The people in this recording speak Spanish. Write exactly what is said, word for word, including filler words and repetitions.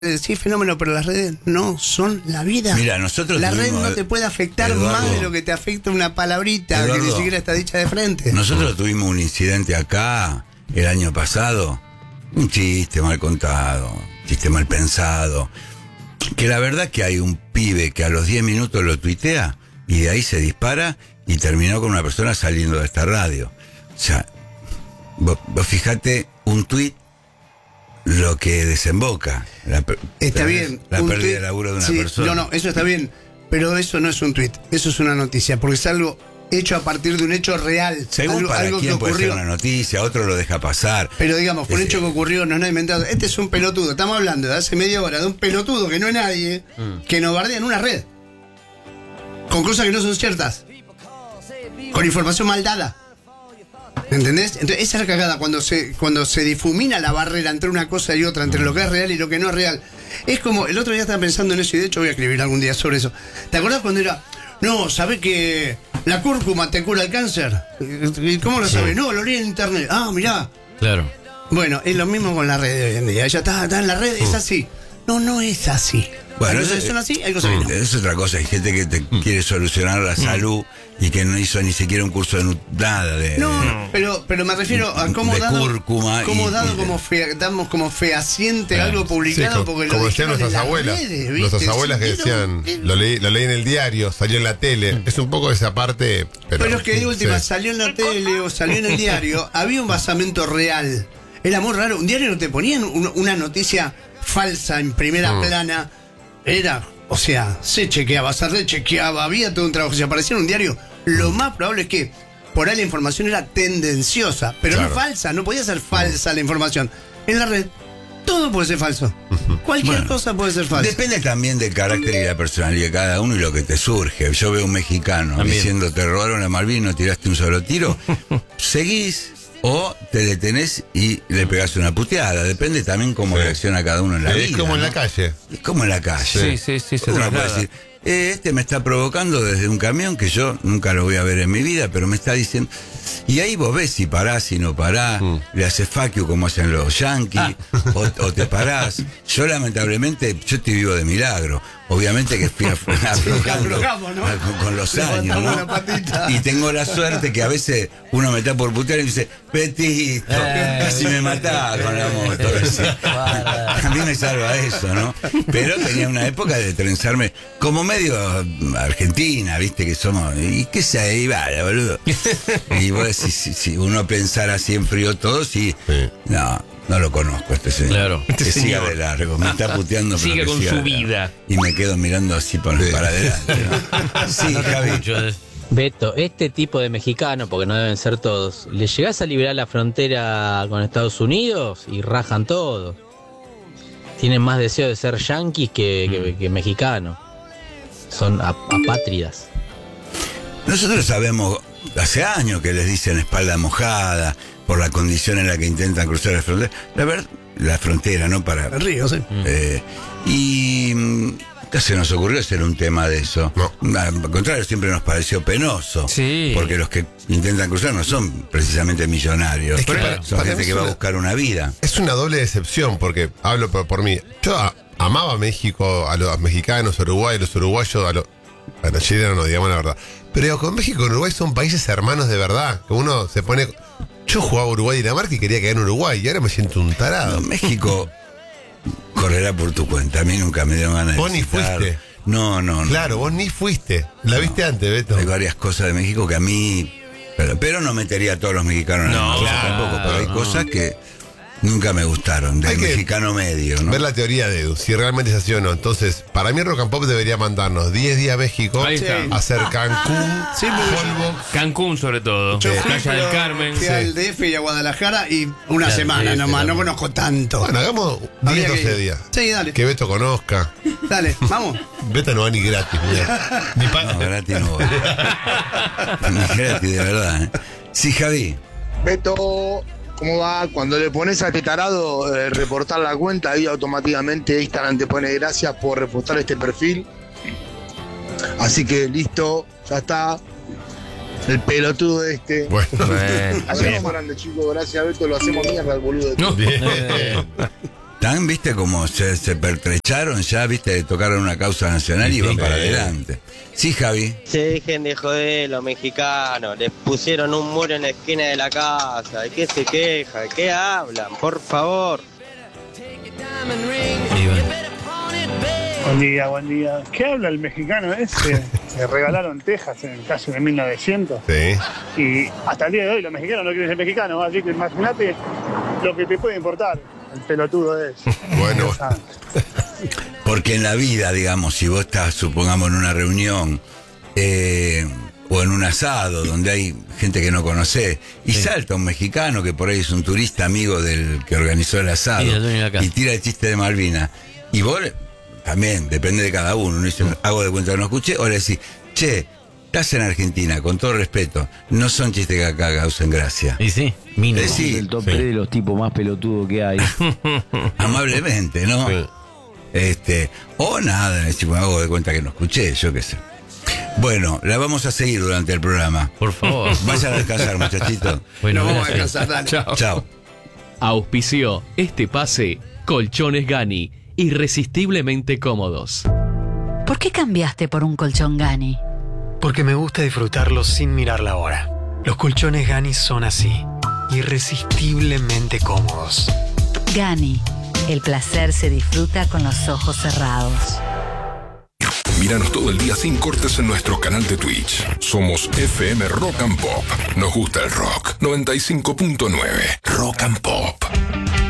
Sí, fenómeno, pero las redes no son la vida. Mira, nosotros La red tuvimos, no te puede afectar Eduardo, más de lo que te afecta una palabrita Eduardo, que ni siquiera está dicha de frente. Nosotros tuvimos un incidente acá el año pasado, un chiste mal contado, un chiste mal pensado, que la verdad que hay un pibe que a los diez minutos lo tuitea y de ahí se dispara y terminó con una persona saliendo de esta radio. O sea, vos, vos fijate un tuit lo que desemboca. La, está bien. La pérdida tuit, de laburo de una sí, persona. No, no, eso está bien. Pero eso no es un tuit, eso es una noticia, porque es algo hecho a partir de un hecho real. Según algo, para algo quién que puede ocurrió. ser una noticia, otro lo deja pasar. Pero digamos, por un Es, hecho que ocurrió, no es nada inventado. Este es un pelotudo, estamos hablando de hace media hora de un pelotudo que no es nadie, mm. que nos bardea en una red. Con cosas que no son ciertas. Con información mal dada. ¿Entendés? Entonces esa es la cagada cuando se, cuando se difumina la barrera entre una cosa y otra, entre lo que es real y lo que no es real. Es como, el otro día estaba pensando en eso y de hecho voy a escribir algún día sobre eso. ¿Te acordás cuando era, no, ¿sabés que la cúrcuma te cura el cáncer? ¿Y cómo lo sí. sabés? No, lo leí en internet. Ah, mirá. Claro. Bueno, es lo mismo con la red de hoy en día. Ella está, está en la red, es así. No, no es así. Bueno, hay eso cosas que son así, hay cosas mm, que no. Es otra cosa, hay gente que te mm. quiere solucionar la mm. salud y que no hizo ni siquiera un curso de nada de... No, de, pero, pero me refiero a cómo de dado, cúrcuma cómo y, dado y como fe, damos como fehaciente eh, algo publicado, sí, porque como lo decían nuestras abuelas, redes, nuestras abuelas que decían, lo leí, lo leí en el diario, salió en la tele, mm. es un poco esa parte, pero... Pero es que de última, sí. salió en la tele o salió en el diario, había un basamento real, era muy raro, un diario no te ponían una noticia falsa en primera mm. plana, era... O sea, se chequeaba, se rechequeaba, había todo un trabajo. Si aparecía en un diario, lo más probable es que por ahí la información era tendenciosa, pero claro. no falsa, no podía ser falsa la información. En la red, todo puede ser falso. Cualquier bueno, cosa puede ser falsa. Depende también del carácter y la personalidad de cada uno y lo que te surge. Yo veo un mexicano también diciendo, te robaron la Malvin, no tiraste un solo tiro. Seguís. O te detenés y le pegás una puteada. Depende también cómo sí. reacciona cada uno en la es vida. Es como ¿no? en la calle. Es como en la calle. Sí, sí, sí. Se Uno puede decir, eh, este me está provocando desde un camión que yo nunca lo voy a ver en mi vida, pero me está diciendo... Y ahí vos ves si parás, si no parás, mm. le haces faquio como hacen los yanquis, ah. o, o te parás. Yo lamentablemente, yo estoy vivo de milagro. Obviamente que fui aflojando sí, ¿no? con, con los años, ¿no? Y tengo la suerte que a veces uno me está por putear y dice, Petito, eh, casi me matás con la moto. A mí me salva eso, ¿no? Pero tenía una época de trenzarme como medio argentina, viste que somos, y qué se ahí vale, boludo. Y vos decís, si, si uno pensara así en frío todo, sí, sí. no. No lo conozco este señor. Claro. Que este siga de largo. Me está puteando. Sigue pero que con siga su vida. Y me quedo mirando así para, sí. para adelante. ¿no? Sí, Javi. Beto, este tipo de mexicano, porque no deben ser todos, ¿le llegás a liberar la frontera con Estados Unidos y rajan todos? Tienen más deseo de ser yanquis que, mm. que, que mexicanos. Son ap apátridas. Nosotros sabemos hace años que les dicen espalda mojada por la condición en la que intentan cruzar la frontera. La verdad, la frontera, ¿no? Para el río, sí. Eh, y nunca se nos ocurrió hacer un tema de eso. No. Al contrario, siempre nos pareció penoso. Sí. Porque los que intentan cruzar no son precisamente millonarios. Es que para, son para gente que va a buscar una vida. Es una doble decepción, porque hablo por, por mí. Yo a, amaba a México, a los mexicanos, a Uruguay, a los uruguayos, a los... A los chilenos no, digamos la verdad. Pero con México y Uruguay son países hermanos de verdad. Que uno se pone... Yo jugaba Uruguay y Dinamarca y quería quedar en Uruguay y ahora me siento un tarado. No, México correrá por tu cuenta. A mí nunca me dieron ganas de Vos visitar. Ni fuiste. No, no, no. Claro, vos ni fuiste. La no. viste antes, Beto. Hay varias cosas de México que a mí... Pero, pero no metería a todos los mexicanos en no, el claro, tampoco. Pero hay no. cosas que nunca me gustaron. Del mexicano medio, ¿no? Ver la teoría de Edu, si realmente es así o no. Entonces, para mí Rock and Pop debería mandarnos diez días a México, a hacer Cancún, sí, polvo. Cancún sobre todo. Yo de fui, Playa del Carmen. Fui sí. al D F y a Guadalajara y una claro, semana sí, nomás, sí, no conozco tanto. Bueno, hagamos diez, doce días. Sí, dale. Que Beto conozca. Dale, vamos. Beto no va ni gratis, mira. Ni para. No, gratis no va. Ni gratis, de verdad. ¿eh? Sí, Javi. Beto, ¿cómo va? Cuando le pones a este tarado eh, reportar la cuenta, ahí automáticamente Instagram te pone gracias por reportar este perfil. Así que listo, ya está. El pelotudo este. Bueno, hacemos grande, chicos. Gracias, Beto. Lo hacemos mierda al boludo. No. Tan, viste, como se, se pertrecharon ya, viste, tocaron una causa nacional y Sí, van sí. para adelante. Sí, Javi. Se dejen de joder los mexicanos, les pusieron un muro en la esquina de la casa. ¿De qué se quejan? ¿De qué hablan? Por favor. Y bueno. Buen día, buen día. ¿Qué habla el mexicano ese? Le regalaron Texas en casi de mil novecientos. Sí. Y hasta el día de hoy los mexicanos no quieren ser mexicanos. Así que imagínate lo que te puede importar. El pelotudo es. Bueno. Dios santo. Porque en la vida, digamos, si vos estás, supongamos, en una reunión eh, o en un asado donde hay gente que no conoce y Sí. salta un mexicano que por ahí es un turista amigo del que organizó el asado Y del dueño de la casa. y tira el chiste de Malvinas, y vos también, depende de cada uno, uno dice, hago de cuenta que no escuché, o le decís, che, estás en Argentina, con todo respeto, no son chistes que acá causen gracia. Y sí, mínimo. Decí, El top Sí. tres de los tipos más pelotudos que hay. amablemente, ¿no? Sí. Este, o nada, decimos, hago de cuenta que no escuché, yo qué sé. Bueno, la vamos a seguir durante el programa. Por favor. Vayan a descansar, muchachitos. Bueno, No vamos a gracias. descansar, dale. Chao. Chao. Auspició este pase Colchones Gani, irresistiblemente cómodos. ¿Por qué cambiaste por un colchón Gani? Porque me gusta disfrutarlo sin mirar la hora. Los colchones Gani son así, irresistiblemente cómodos. Gani, el placer se disfruta con los ojos cerrados. Míranos todo el día sin cortes en nuestro canal de Twitch. Somos F M Rock and Pop. Nos gusta el rock. noventa y cinco punto nueve Rock and Pop.